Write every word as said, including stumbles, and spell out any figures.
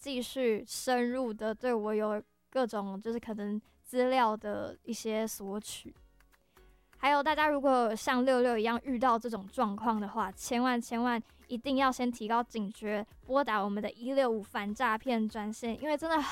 继续深入的对我有各种就是可能资料的一些索取。还有大家如果像六六一样遇到这种状况的话，千万千万一定要先提高警觉，拨打我们的一六五反诈骗专线，因为真的